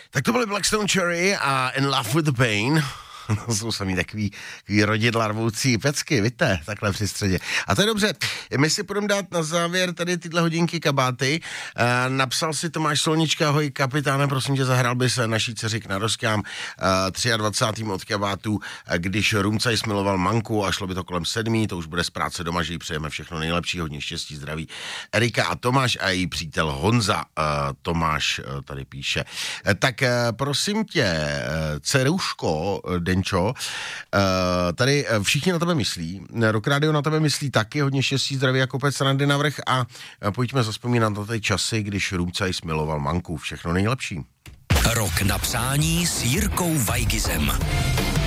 Tak to byly Blackstone Cherry a In Love with the Pain. To jsou sami takový rodidla rvoucí pecky, víte, takhle při středě. A to je dobře. My si budeme dát na závěr tady tyhle hodinky kabáty. Napsal si Tomáš Solnička, ahoj kapitáne, prosím tě, zahrál by se naší dceři k narozkám 23. od kabátů, když Rumcaj smiloval manku a šlo by to kolem 7, to už bude z práce doma, že jí přejeme všechno nejlepší, hodně štěstí, zdraví. Erika a Tomáš a její přítel Honza, Tomáš tady píše. Tak prosím tě, dceruško, Denčo, tady všichni na tebe myslí, Rock Radio na tebe myslí taky, hodně štěstí, zdraví a kopec randy navrch a pojďme zazpomínat na ty časy, když Rumcaj smiloval manku, všechno nejlepší. Rok na přání s Jirkou Weigizem.